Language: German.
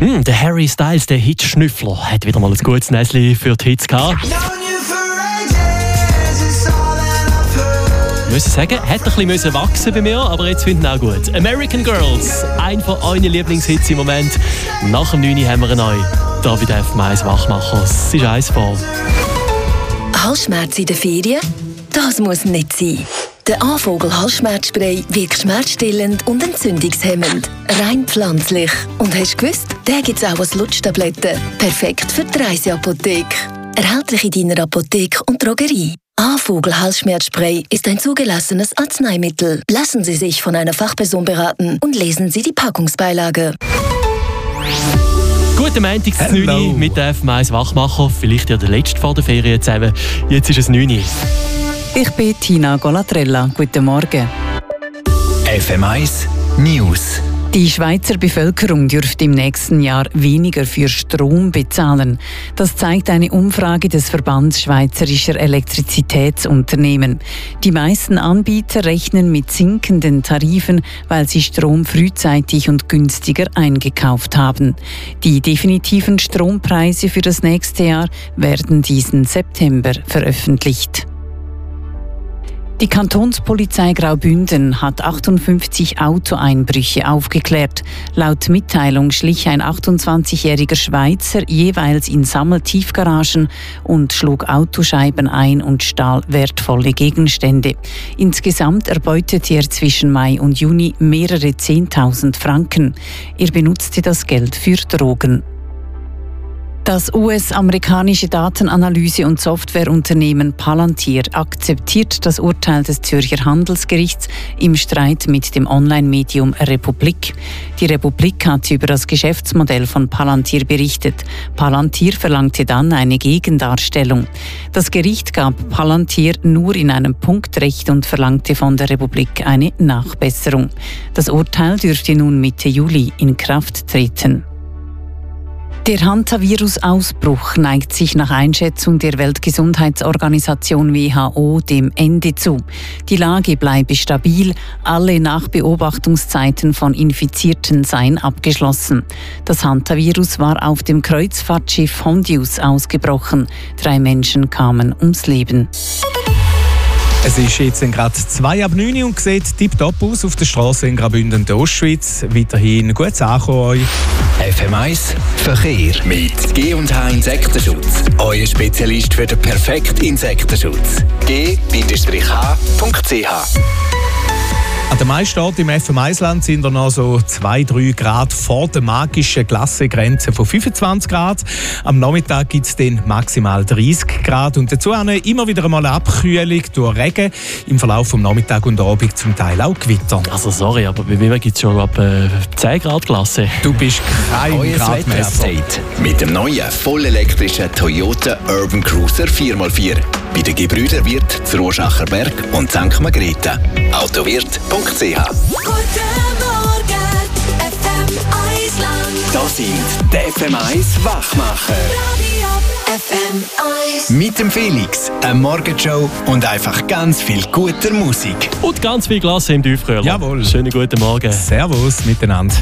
Der Harry Styles, der Hitschnüffler, hat wieder mal ein gutes Näschen für die Hits gehabt. Ich muss sagen, hätte ein bisschen wachsen bei mir, aber jetzt finden auch gut. American Girls, ein von euren Lieblingshits im Moment. Nach dem 9 haben wir einen neuen. David F. Mais Wachmacher, es ist eins vor. Halsschmerz in den Ferien? Das muss nicht sein. Der A-Vogel-Halsschmerzspray wirkt schmerzstillend und entzündungshemmend. Rein pflanzlich. Und hast du gewusst, den gibt es auch als Lutschtabletten. Perfekt für die Reiseapotheke. Erhältlich in deiner Apotheke und Drogerie. A-Vogel-Halsschmerzspray ist ein zugelassenes Arzneimittel. Lassen Sie sich von einer Fachperson beraten und lesen Sie die Packungsbeilage. Guten Montag, das 9 mit der F. Mais Wachmacher. Vielleicht ja der letzte vor der Ferien zusammen. Jetzt ist es 9. Ich bin Tina Golatrella. Guten Morgen. FM1 News. Die Schweizer Bevölkerung dürfte im nächsten Jahr weniger für Strom bezahlen. Das zeigt eine Umfrage des Verbands Schweizerischer Elektrizitätsunternehmen. Die meisten Anbieter rechnen mit sinkenden Tarifen, weil sie Strom frühzeitig und günstiger eingekauft haben. Die definitiven Strompreise für das nächste Jahr werden diesen September veröffentlicht. Die Kantonspolizei Graubünden hat 58 Autoeinbrüche aufgeklärt. Laut Mitteilung schlich ein 28-jähriger Schweizer jeweils in Sammeltiefgaragen und schlug Autoscheiben ein und stahl wertvolle Gegenstände. Insgesamt erbeutete er zwischen Mai und Juni mehrere 10.000 Franken. Er benutzte das Geld für Drogen. Das US-amerikanische Datenanalyse- und Softwareunternehmen Palantir akzeptiert das Urteil des Zürcher Handelsgerichts im Streit mit dem Online-Medium Republik. Die Republik hat über das Geschäftsmodell von Palantir berichtet. Palantir verlangte dann eine Gegendarstellung. Das Gericht gab Palantir nur in einem Punkt Recht und verlangte von der Republik eine Nachbesserung. Das Urteil dürfte nun Mitte Juli in Kraft treten. Der Hantavirus-Ausbruch neigt sich nach Einschätzung der Weltgesundheitsorganisation WHO dem Ende zu. Die Lage bleibe stabil, alle Nachbeobachtungszeiten von Infizierten seien abgeschlossen. Das Hantavirus war auf dem Kreuzfahrtschiff Hondius ausgebrochen. 3 Menschen kamen ums Leben. Es ist jetzt gerade 8:02 und sieht tipptopp aus auf der Straße in Graubünden der Ostschweiz. Weiterhin gutes Ankommen euch. FM1 Verkehr mit G&H Insektenschutz. Euer Spezialist für den perfekten Insektenschutz. G-H.ch. An den meisten Orten im FM1-Land sind noch so 2-3 Grad vor der magischen Klassengrenze von 25 Grad. Am Nachmittag gibt es dann maximal 30 Grad und dazu immer wieder einmal eine Abkühlung durch Regen. Im Verlauf des Nachmittags und Abend zum Teil auch Gewitter. Also sorry, aber bei mir gibt es schon ab 10 Grad Klasse. Du bist kein Neues Gradmesser. Mit dem neuen vollelektrischen Toyota Urban Cruiser 4x4. Bei den Gebrüder Wirth, zu Rorschacher Berg und St. Margrethe. Autowirt.ch. Guten Morgen, FM1-Land. Das sind die FM1 Wachmacher. Radio FM1. Mit dem Felix, eine Morgenshow und einfach ganz viel guter Musik. Und ganz viel Klasse im Tiefkühler. Jawohl. Schönen guten Morgen. Servus miteinander.